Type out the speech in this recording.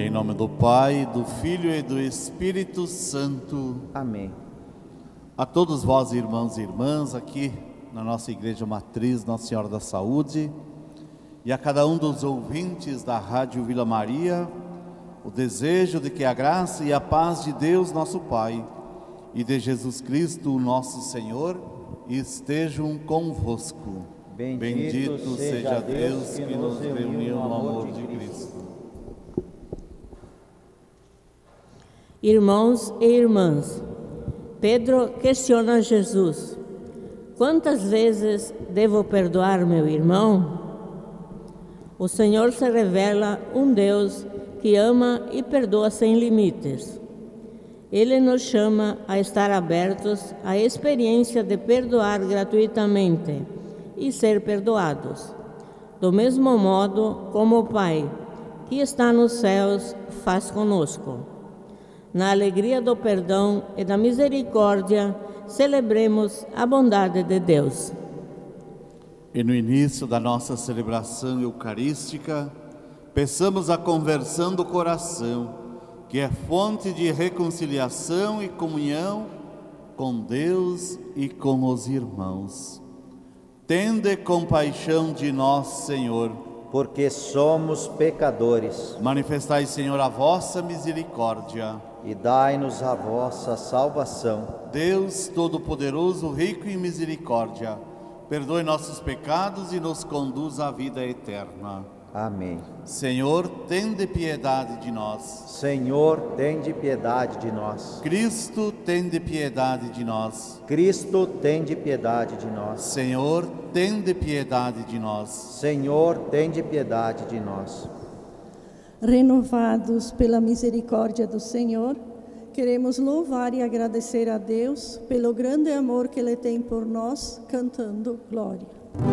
em nome do Pai, do Filho e do Espírito Santo. Amém. A todos vós, irmãos e irmãs, aqui na nossa Igreja Matriz Nossa Senhora da Saúde, e a cada um dos ouvintes da Rádio Vila Maria, o desejo de que a graça e a paz de Deus, nosso Pai, e de Jesus Cristo, nosso Senhor, estejam convosco. Bendito seja Deus que nos reuniu no amor de Cristo. Irmãos e irmãs, Pedro questiona Jesus: quantas vezes devo perdoar meu irmão? O Senhor se revela um Deus que ama e perdoa sem limites. Ele nos chama a estar abertos à experiência de perdoar gratuitamente e ser perdoados, do mesmo modo como o Pai, que está nos céus, faz conosco. Na alegria do perdão e da misericórdia, celebremos a bondade de Deus. E no início da nossa celebração eucarística, peçamos a conversão do coração, que é fonte de reconciliação e comunhão com Deus e com os irmãos. Tende compaixão de nós, Senhor, porque somos pecadores. Manifestai, Senhor, a vossa misericórdia. E dai-nos a vossa salvação. Deus Todo-Poderoso, rico em misericórdia, perdoe nossos pecados e nos conduz à vida eterna. Amém. Senhor, tende piedade de nós. Senhor, tende piedade de nós. Cristo, tende piedade de nós. Cristo, tende piedade de nós. Senhor, tende piedade de nós. Senhor, tende piedade de nós. Renovados pela misericórdia do Senhor, queremos louvar e agradecer a Deus pelo grande amor que Ele tem por nós, cantando glória.